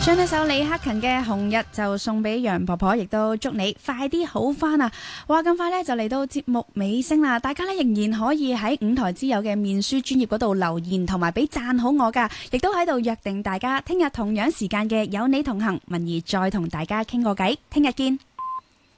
唱一首李克勤嘅《紅日》就送俾楊婆婆，亦都祝你快啲好返啊！哇，咁快呢就嚟到節目尾聲啦，大家呢仍然可以喺五台之友嘅面書專頁嗰度留言同埋俾讚好我噶，亦都喺度約定大家聽日同樣時間嘅有你同行，文儀再同大家傾個偈，聽日見。